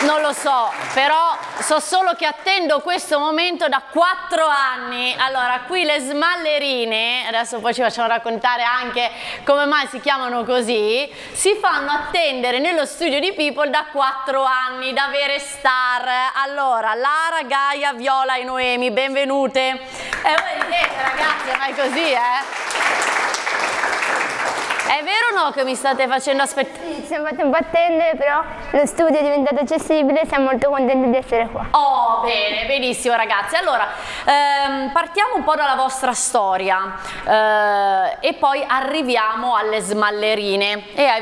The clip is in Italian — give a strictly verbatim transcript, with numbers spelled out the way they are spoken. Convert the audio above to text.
Non lo so, però so solo che attendo questo momento da quattro anni. Allora, qui le smallerine, adesso poi ci facciamo raccontare anche come mai si chiamano così, si fanno attendere nello studio di People da quattro anni, da vere star. Allora, Lara, Gaia, Viola e Noemi, benvenute. E voi ridete, ragazzi, ma è così, eh? È vero o no che mi state facendo aspettare? Sì, siamo fatti un po' attendere, però lo studio è diventato accessibile e siamo molto contenti di essere qua. Oh, bene, benissimo ragazzi. Allora, ehm, partiamo un po' dalla vostra storia eh, e poi arriviamo alle smallerine e ai